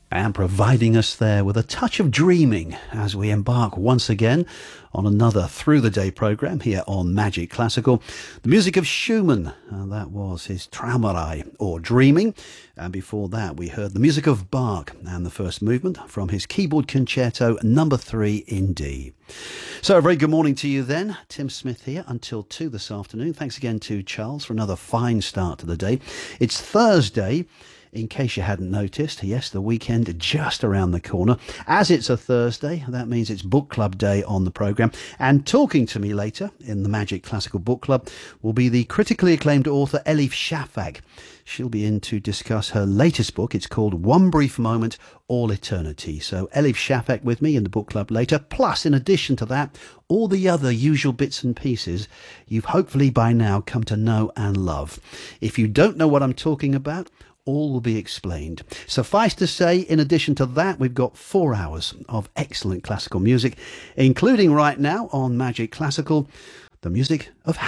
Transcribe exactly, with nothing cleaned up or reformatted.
and providing us there with a touch of dreaming as we embark once again on another Through the Day programme here on Magic Classical. The music of Schumann, and that was his Träumerei, or Dreaming. And before that, we heard the music of Bach and the first movement from his keyboard concerto number three in D. So a very good morning to you then. Tim Smith here until two this afternoon. Thanks again to Charles for another fine start to the day. It's Thursday. In case you hadn't noticed, yes, the weekend just around the corner. As it's a Thursday, that means it's book club day on the programme. And talking to me later in the Magic Classical Book Club will be the critically acclaimed author Elif Shafak. She'll be in to discuss her latest book. It's called One Brief Moment, All Eternity. So Elif Shafak with me in the book club later. Plus, in addition to that, all the other usual bits and pieces you've hopefully by now come to know and love. If you don't know what I'm talking about, all will be explained. Suffice to say, in addition to that, we've got four hours of excellent classical music, including right now on Magic Classical, the music of